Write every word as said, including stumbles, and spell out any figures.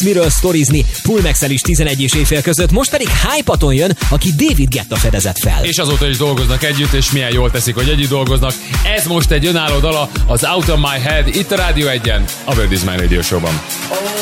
miről sztorizni Pulmexel is tizenegy és éjfél között, most pedig Hypaton jön, aki David Guetta fedezett fel. És azóta is dolgoznak együtt, és milyen jól teszik, hogy együtt dolgoznak. Ez most egy önálló dala, az Out of My Head, itt a Rádió egyen, a World is My Radio Show-ban.